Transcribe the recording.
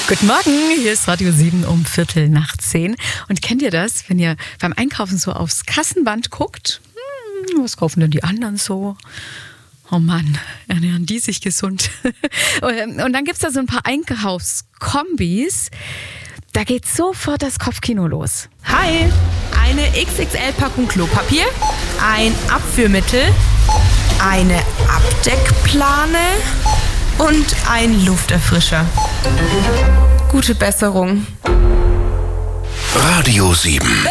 Guten Morgen, hier ist Radio 7 um 9:15. Und kennt ihr das, wenn ihr beim Einkaufen so aufs Kassenband guckt? Was kaufen denn die anderen so? Oh Mann, ernähren die sich gesund? Und dann gibt es da so ein paar Einkaufskombis. Da geht sofort das Kopfkino los. Hi, eine XXL-Packung Klopapier, ein Abführmittel, eine Abdeckplane und ein Lufterfrischer. Gute Besserung. Radio 7.